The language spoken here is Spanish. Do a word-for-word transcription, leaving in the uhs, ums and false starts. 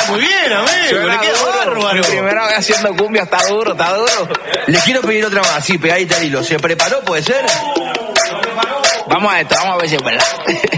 muy bien, amigo. Le queda bárbaro. Mi primera vez haciendo cumbia, está duro, está duro. Le quiero pedir otra más, sí, pegadita al hilo. ¿Se preparó, puede ser? Vamos a esto, vamos a ver si es verdad.